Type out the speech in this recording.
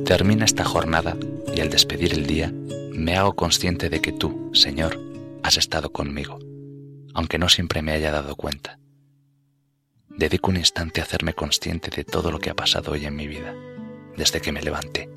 Termina esta jornada y al despedir el día me hago consciente de que tú, Señor, has estado conmigo, aunque no siempre me haya dado cuenta. Dedico un instante a hacerme consciente de todo lo que ha pasado hoy en mi vida, desde que me levanté.